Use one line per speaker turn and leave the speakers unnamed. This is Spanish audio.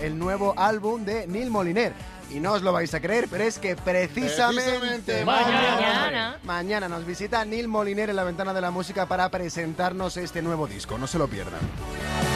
el nuevo álbum de Neil Moliner. Y no os lo vais a creer, pero es que precisamente mañana nos visita Neil Moliner en la Ventana de la Música para presentarnos este nuevo disco. No se lo pierdan.